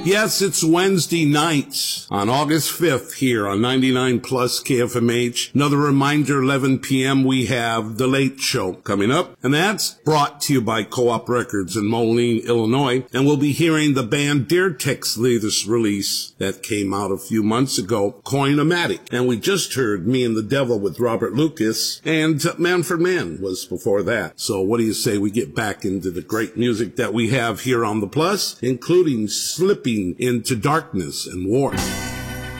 Yes, it's Wednesday nights on August 5th here on 99 Plus KFMH. Another reminder, 11 p.m. we have The Late Show coming up, and that's brought to you by Co-op Records in Moline, Illinois. And we'll be hearing the band Daretech's latest release that came out a few months ago, Coin-O-Matic. And we just heard Me and the Devil with Robert Lucas, and Manfred Mann was before that. So what do you say we get back into the great music that we have here on the Plus, including Slipping into Darkness and War.